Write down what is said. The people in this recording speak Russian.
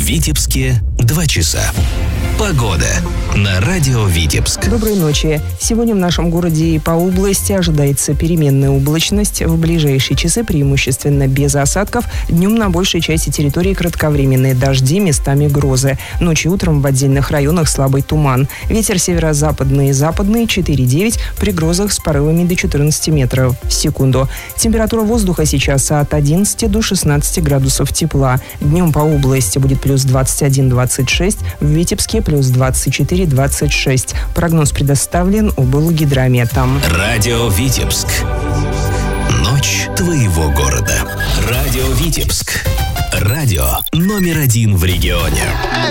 Витебске 2 часа. Погода на радио Витебск. Доброй ночи. Сегодня в нашем городе и по области ожидается переменная облачность. В ближайшие часы преимущественно без осадков. Днем на большей части территории кратковременные дожди, местами грозы. Ночью и утром в отдельных районах слабый туман. Ветер северо-западный и западный 4,9, при грозах с порывами до 14 метров в секунду. Температура воздуха сейчас от 11 до 16 градусов тепла. Днем по области будет плюс 21-26, в Витебске плюс 24-26. Прогноз предоставлен облгидрометом. Радио Витебск. Ночь твоего города. Радио Витебск. Радио номер 1 в регионе.